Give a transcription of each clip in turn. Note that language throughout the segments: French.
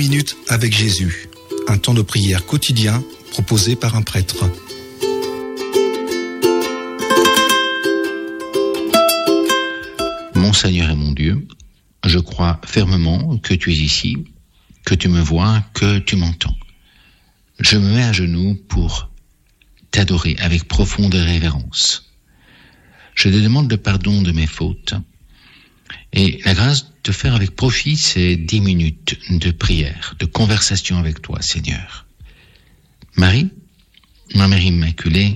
minutes avec Jésus, un temps de prière quotidien proposé par un prêtre. Mon Seigneur et mon Dieu, je crois fermement que tu es ici, que tu me vois, que tu m'entends. Je me mets à genoux pour t'adorer avec profonde révérence. Je te demande le pardon de mes fautes et la grâce de faire avec profit ces 10 minutes de prière, de conversation avec toi, Seigneur. Marie, ma Mère Immaculée,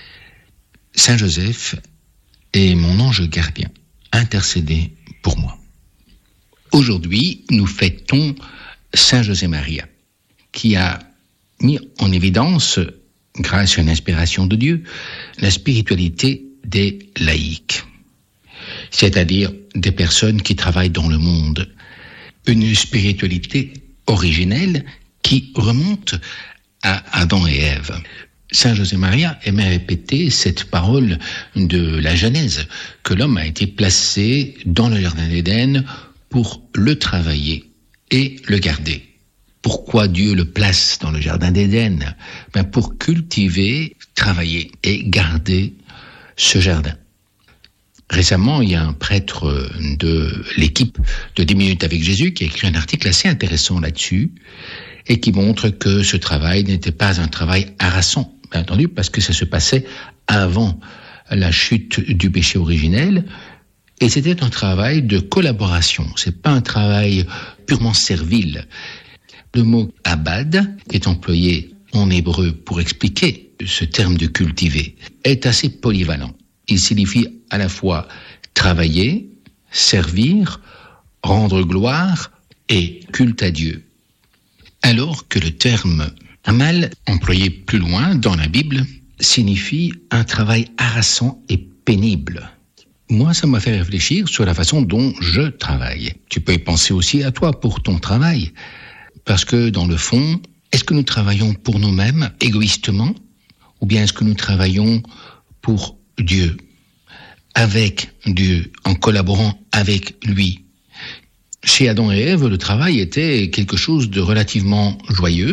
Saint Joseph et mon ange gardien, intercédez pour moi. Aujourd'hui, nous fêtons Saint José Maria, qui a mis en évidence, grâce à une inspiration de Dieu, la spiritualité des laïcs, c'est-à-dire des personnes qui travaillent dans le monde. Une spiritualité originelle qui remonte à Adam et Ève. Saint José Maria aimait répéter cette parole de la Genèse, que l'homme a été placé dans le jardin d'Éden pour le travailler et le garder. Pourquoi Dieu le place dans le jardin d'Éden ? Pour cultiver, travailler et garder ce jardin. Récemment, il y a un prêtre de l'équipe de 10 minutes avec Jésus qui a écrit un article assez intéressant là-dessus et qui montre que ce travail n'était pas un travail harassant, bien entendu, parce que ça se passait avant la chute du péché originel. Et c'était un travail de collaboration. C'est pas un travail purement servile. Le mot abad, qui est employé en hébreu pour expliquer ce terme de cultiver, est assez polyvalent. Il signifie à la fois travailler, servir, rendre gloire et culte à Dieu. Alors que le terme amal, employé plus loin dans la Bible, signifie un travail harassant et pénible. Moi, ça m'a fait réfléchir sur la façon dont je travaille. Tu peux y penser aussi à toi pour ton travail. Parce que dans le fond, est-ce que nous travaillons pour nous-mêmes, égoïstement, ou bien est-ce que nous travaillons pour Dieu, avec Dieu, en collaborant avec lui ? Chez Adam et Ève, le travail était quelque chose de relativement joyeux.